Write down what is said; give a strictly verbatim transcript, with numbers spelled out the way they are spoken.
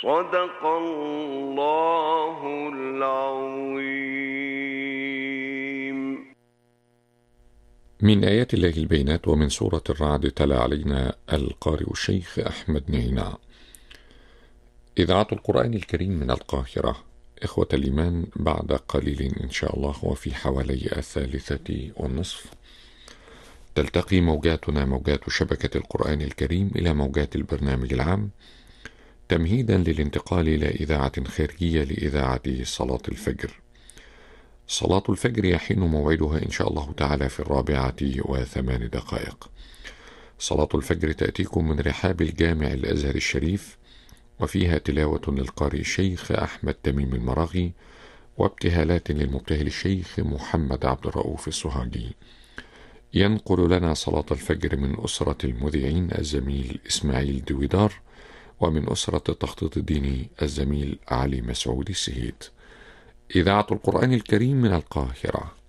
صدق الله العظيم. من آيات الله البينات ومن سورة الرعد تلا علينا القارئ الشيخ أحمد نعينع. إذاعة القرآن الكريم من القاهرة. إخوة الإيمان، بعد قليل إن شاء الله وفي حوالي الثالثة والنصف تلتقي موجاتنا موجات شبكة القرآن الكريم إلى موجات البرنامج العام، تمهيدا للانتقال إلى إذاعة خارجية لإذاعة صلاة الفجر. صلاة الفجر يحين موعدها إن شاء الله تعالى في الرابعة وثمان دقائق. صلاة الفجر تأتيكم من رحاب الجامع الأزهر الشريف، وفيها تلاوة للقارئ الشيخ أحمد تميم المراغي، وابتهالات للمبتهل الشيخ محمد عبد الرؤوف السوهاجي. ينقل لنا صلاة الفجر من أسرة المذيعين الزميل إسماعيل دويدار، ومن أسرة التخطيط الديني الزميل علي مسعود السهيد. إذاعة القرآن الكريم من القاهرة.